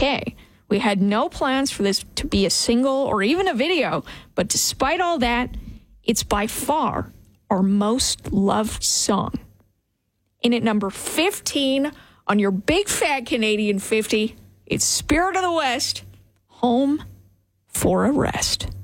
okay. We had no plans for this to be a single or even a video, but despite all that, it's by far our most loved song. In at number 15 on your big fat Canadian 50, it's Spirit of the West, Home for a Rest.